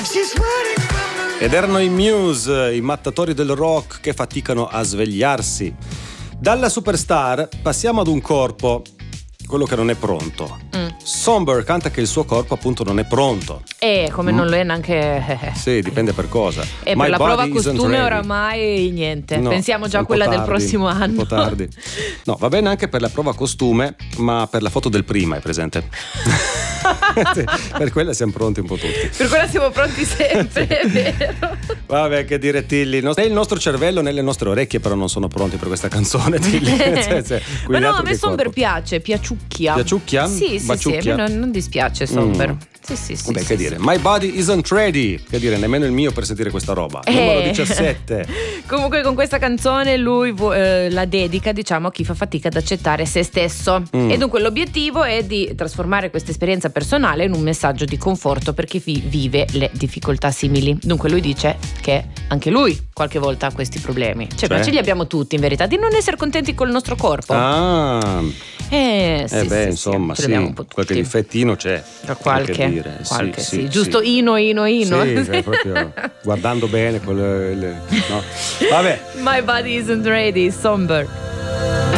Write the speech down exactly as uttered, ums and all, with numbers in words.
Ed erano i Muse, i mattatori del rock che faticano a svegliarsi. Dalla superstar passiamo ad un corpo, quello che non è pronto. Mm. Somber canta che il suo corpo appunto non è pronto. E come mm. non lo è neanche. Sì, dipende per cosa. E My per la prova body isn't costume ready. Oramai niente. No, pensiamo già a quella tardi, del prossimo anno. Un po' tardi. No, va bene anche per la prova costume, ma per la foto del prima, è presente? Sì, per quella siamo pronti un po' tutti. Per quella siamo pronti sempre, è vero. Vabbè, che dire, Tilly. Né il nostro cervello né le nostre orecchie però non sono pronti per questa canzone, Tilly. Cioè, cioè, ma no, a me Somber piace, piaciucchia. Piaciucchia? Sì, sì, sì, a me non, non dispiace Somber. Mm. Sì, sì, sì. Beh, sì, che sì. dire, My Body Isn't Ready. Che dire, nemmeno il mio per sentire questa roba. Eh. Numero diciassette. Comunque con questa canzone lui eh, la dedica, diciamo, a chi fa fatica ad accettare se stesso. Mm. E dunque l'obiettivo è di trasformare questa esperienza personale in un messaggio di conforto per chi vi- vive le difficoltà simili. Dunque lui dice che anche lui qualche volta ha questi problemi. Cioè, cioè? ma ce li abbiamo tutti in verità, di non essere contenti col nostro corpo. Ah. Eh, sì, eh beh, sì, insomma, sì, sì, un po' qualche tutti. difettino c'è. Da qualche, dire. qualche sì, sì, sì, giusto sì. Ino, Ino, Ino. Sì, cioè, proprio guardando bene quelle, le, no. Vabbè. My body isn't ready, Somber.